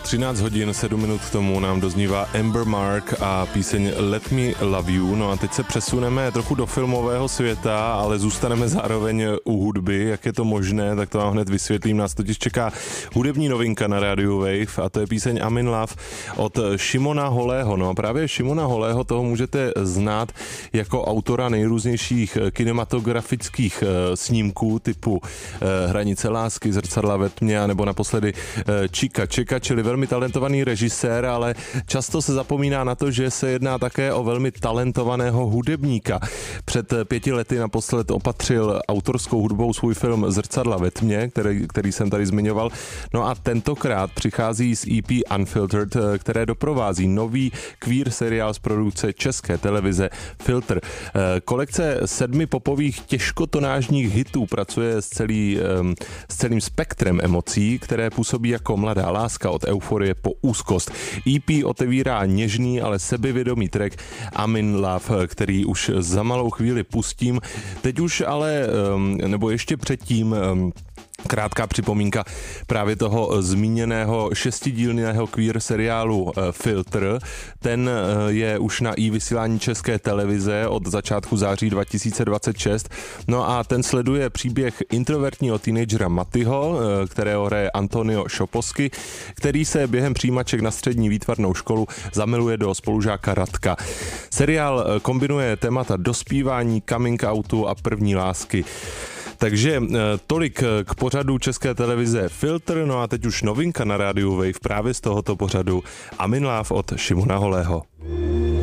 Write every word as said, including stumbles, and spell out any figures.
třináct hodin, sedm minut k tomu nám doznívá Amber Mark a píseň Let Me Love You. No a teď se přesuneme trochu do filmového světa, ale zůstaneme zároveň u hudby. Jak je to možné, tak to vám hned vysvětlím. Nás totiž čeká hudební novinka na rádiu Wave a to je píseň I'm in Love od Šimona Holého. No a právě Šimona Holého toho můžete znát jako autora nejrůznějších kinematografických snímků typu Hranice lásky, Zrcadla ve tmě, nebo naposledy Čika Čeka, čili velmi talentovaný režisér, ale často se zapomíná na to, že se jedná také o velmi talentovaného hudebníka. Před pěti lety naposled opatřil autorskou hudbou svůj film Zrcadla ve tmě, který, který jsem tady zmiňoval. No a tentokrát přichází z E P Unfiltered, které doprovází nový queer seriál z produkce České televize Filtr. Kolekce sedmi popových těžkotonážních hitů pracuje s, celý, s celým spektrem emocí, které působí jako mladá láska od euforie po úzkost. E P otevírá něžný, ale sebevědomý track I'm in Love, který už za malou chvíli pustím. Teď už ale, nebo ještě předtím, krátká připomínka právě toho zmíněného šestidílného queer seriálu Filtr. Ten je už na i-vysílání České televize od začátku září dva tisíce dvacet šest. No a ten sleduje příběh introvertního teenagera Matyho, kterého hraje Antonio Šoposky, který se během přijímaček na střední výtvarnou školu zamiluje do spolužáka Radka. Seriál kombinuje témata dospívání, coming outu a první lásky. Takže tolik k pořadu České televize Filtr, no a teď už novinka na rádiu Wave právě z tohoto pořadu I'm in Love od Šimona Holého.